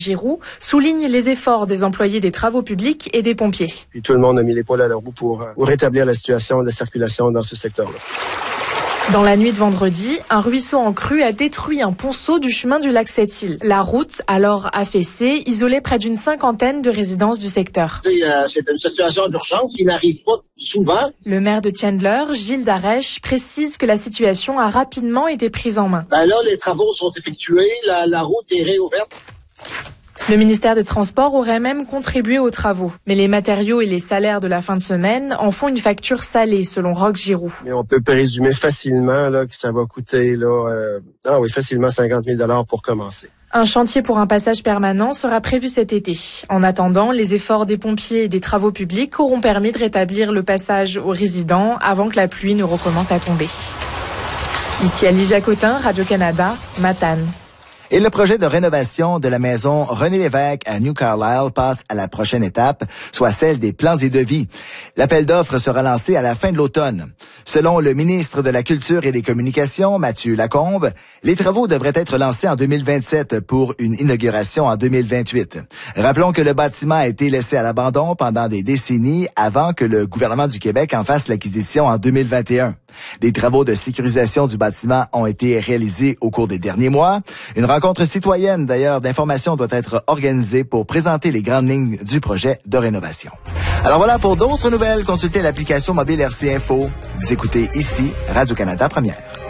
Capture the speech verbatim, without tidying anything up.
Giroux souligne les efforts des employés des travaux publics et des pompiers. Puis tout le monde a mis l'épaule à leur roue pour, pour rétablir la situation de la circulation dans ce secteur-là. Dans la nuit de vendredi, un ruisseau en crue a détruit un ponceau du chemin du lac Sept-Îles. La route, alors affaissée, isolait près d'une cinquantaine de résidences du secteur. C'est une situation d'urgence qui n'arrive pas souvent. Le maire de Chandler, Gilles Darèche, précise que la situation a rapidement été prise en main. Ben là, les travaux sont effectués, la, la route est réouverte. Le ministère des Transports aurait même contribué aux travaux. Mais les matériaux et les salaires de la fin de semaine en font une facture salée, selon Roch Giroux. Mais on peut présumer facilement là, que ça va coûter là, euh, ah oui, facilement cinquante mille dollars pour commencer. Un chantier pour un passage permanent sera prévu cet été. En attendant, les efforts des pompiers et des travaux publics auront permis de rétablir le passage aux résidents avant que la pluie ne recommence à tomber. Ici Alice Jacotin, Radio-Canada, Matane. Et le projet de rénovation de la maison René Lévesque à New Carlisle passe à la prochaine étape, soit celle des plans et devis. L'appel d'offres sera lancé à la fin de l'automne. Selon le ministre de la Culture et des Communications, Mathieu Lacombe, les travaux devraient être lancés en deux mille vingt-sept pour une inauguration en deux mille vingt-huit. Rappelons que le bâtiment a été laissé à l'abandon pendant des décennies avant que le gouvernement du Québec en fasse l'acquisition en deux mille vingt et un. Des travaux de sécurisation du bâtiment ont été réalisés au cours des derniers mois. Une rencontre citoyenne, d'ailleurs, d'information doit être organisée pour présenter les grandes lignes du projet de rénovation. Alors voilà, pour d'autres nouvelles, consultez l'application mobile R C Info. Vous écoutez ici Radio-Canada Première.